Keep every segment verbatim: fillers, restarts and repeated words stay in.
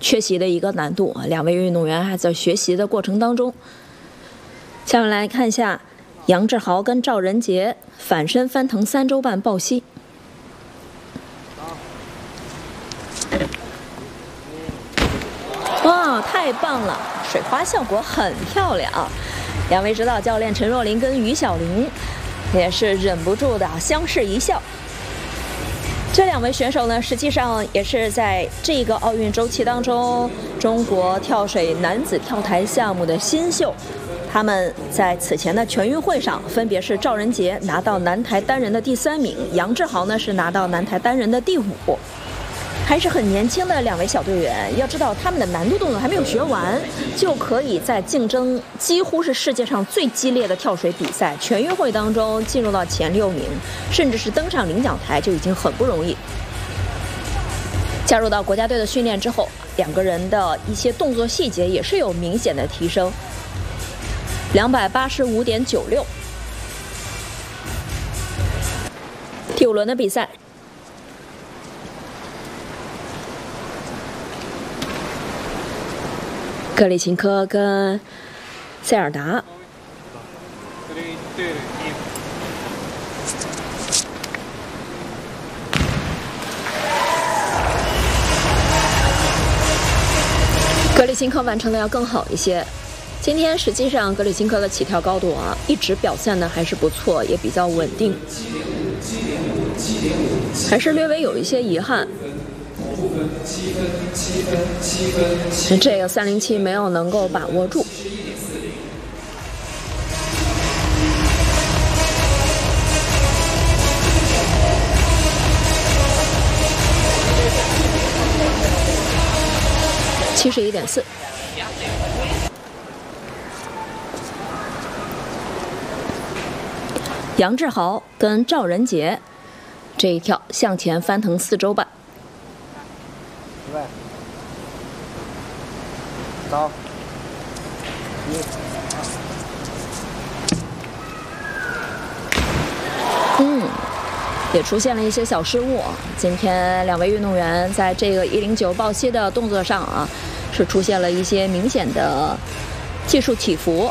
缺席的一个难度，两位运动员还在学习的过程当中。下面来看一下杨志豪跟赵仁杰反身翻腾三周半抱膝。哇，太棒了！水花效果很漂亮。两位指导教练陈若琳跟于晓玲也是忍不住的相视一笑。这两位选手呢，实际上也是在这个奥运周期当中，中国跳水男子跳台项目的新秀。他们在此前的全运会上，分别是赵仁杰拿到男台单人的第三名，杨志豪呢是拿到男台单人的第五。还是很年轻的两位小队员，要知道他们的难度动作还没有学完，就可以在竞争几乎是世界上最激烈的跳水比赛全运会当中进入到前六名，甚至是登上领奖台就已经很不容易。加入到国家队的训练之后，两个人的一些动作细节也是有明显的提升。两百八十五点九六，第五轮的比赛。格里琴科跟塞尔达，格里琴科完成的要更好一些。今天实际上格里琴科的起跳高度啊，一直表现的还是不错，也比较稳定，还是略微有一些遗憾。这个三零七没有能够把握住。七十一点四。杨志豪跟赵仁杰这一跳向前翻腾四周半。 走，一， 嗯，也出现了一些小失误。今天两位运动员在这个一零九抱膝的动作上啊，是出现了一些明显的技术起伏。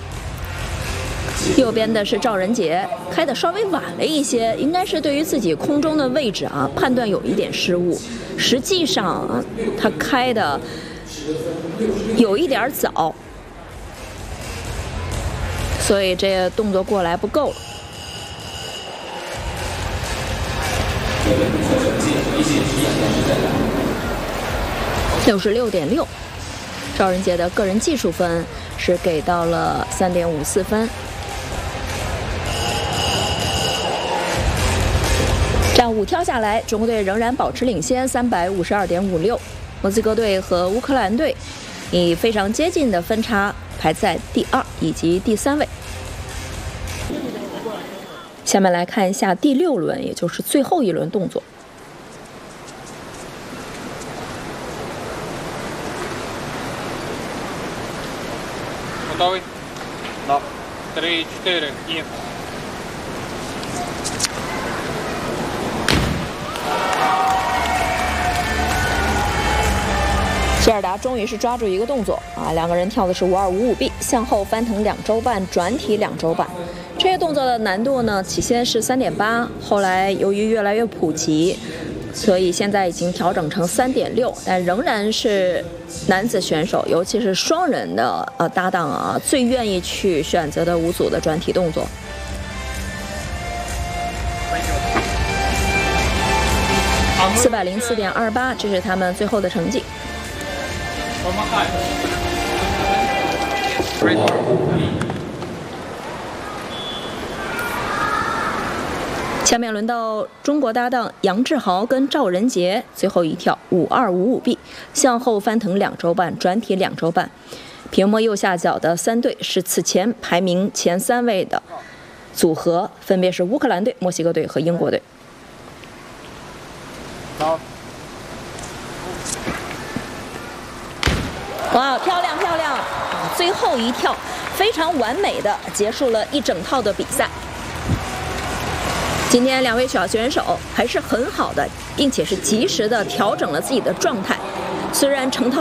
右边的是赵仁杰，开的稍微晚了一些，应该是对于自己空中的位置啊判断有一点失误。实际上啊，他开的有一点早，所以这个动作过来不够了。六十六点六，赵仁杰的个人技术分是给到了三点五四分。战五跳下来，中国队仍然保持领先，三百五十二点五六。墨西哥队和乌克兰队以非常接近的分差排在第二以及第三位。下面来看一下第六轮，也就是最后一轮动作。 Готовый? Да. Три, четыре, и. 谢尔达终于是抓住一个动作啊，两个人跳的是五二五五 B， 向后翻腾两周半，转体两周半。这个动作的难度呢，起先是三点八，后来由于越来越普及，所以现在已经调整成三点六，但仍然是男子选手，尤其是双人的呃搭档啊，最愿意去选择的五组的转体动作。四百零四点二八，这是他们最后的成绩。下面轮到中国搭档杨志豪跟赵仁杰，最后一跳五二五五 B， 向后翻腾两周半，转体两周半。屏幕右下角的三队是此前排名前三位的组合，分别是乌克兰队、墨西哥队和英国队。 好。 哇，漂亮漂亮！最后一跳非常完美的结束了一整套的比赛。今天两位小选手还是很好的，并且是及时的调整了自己的状态，虽然成套。